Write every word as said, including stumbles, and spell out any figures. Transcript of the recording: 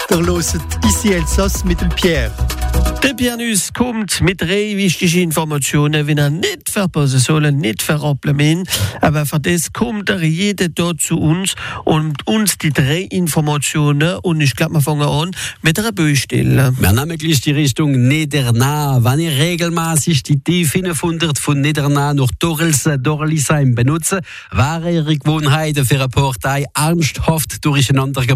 Der loset ici Elsass mit dem Pierre. Der Pianus kommt mit drei wichtigen Informationen, wenn er nicht verpassen soll, nicht verrappeln. Aber für das kommt er jeden Tag zu uns und uns die drei Informationen. Und ich glaube, wir fangen an mit einer Baustelle. Wir nehmen gleich die Richtung Niedernach. Wenn ihr regelmäßig die T fünfhundert von Niedernach nach Dorelsen, Dorlisheim benutzt, wäre ihre Gewohnheiten für eine Partei ernsthaft durcheinander gebracht.